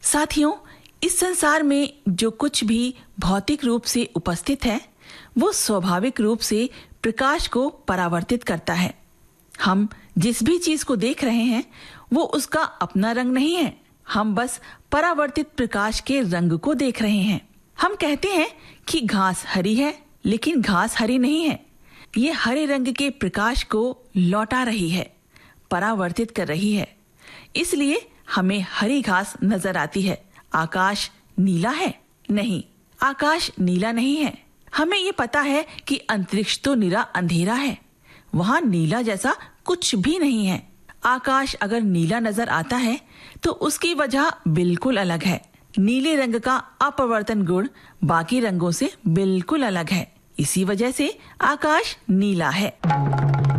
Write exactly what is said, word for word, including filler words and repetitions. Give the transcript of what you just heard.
साथियों, इस संसार में जो कुछ भी भौतिक रूप से उपस्थित है वो स्वाभाविक रूप से प्रकाश को परावर्तित करता है। हम जिस भी चीज को देख रहे हैं वो उसका अपना रंग नहीं है, हम बस परावर्तित प्रकाश के रंग को देख रहे हैं। हम कहते हैं कि घास हरी है, लेकिन घास हरी नहीं है। ये हरे रंग के प्रकाश को लौटा रही है, परावर्तित कर रही है, इसलिए हमें हरी घास नजर आती है। आकाश नीला है? नहीं, आकाश नीला नहीं है। हमें ये पता है कि अंतरिक्ष तो निरा अंधेरा है, वहाँ नीला जैसा कुछ भी नहीं है। आकाश अगर नीला नजर आता है तो उसकी वजह बिल्कुल अलग है। नीले रंग का अपवर्तन गुण बाकी रंगों से बिल्कुल अलग है, इसी वजह से आकाश नीला है।